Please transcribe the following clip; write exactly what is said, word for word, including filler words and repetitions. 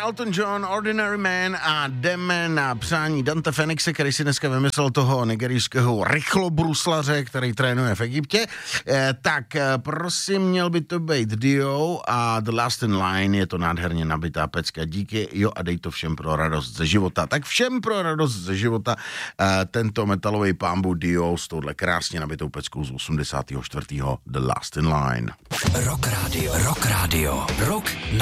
Elton John, Ordinary Man a jdeme na přání Dante Fenixe, který si dneska vymyslel toho nigerijského rychlobruslaře, který trénuje v Egyptě. Eh, tak eh, prosím, měl by to být Dio a The Last in Line, je to nádherně nabitá pecka. Díky, jo, a dej to všem pro radost ze života. Tak všem pro radost ze života eh, tento metalový pambu Dio s touhle krásně nabitou peckou z osmdesátého čtvrtého The Last in Line. Rock Radio, Rock Radio, Rock